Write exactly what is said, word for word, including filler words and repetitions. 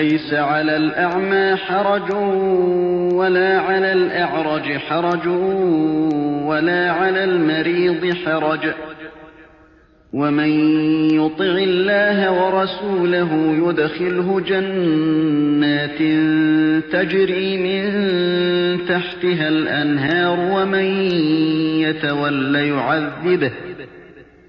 ليس على الأعمى حرج ولا على الأعرج حرج ولا على المريض حرج ومن يطع الله ورسوله يدخله جنات تجري من تحتها الأنهار ومن يتول يعذبه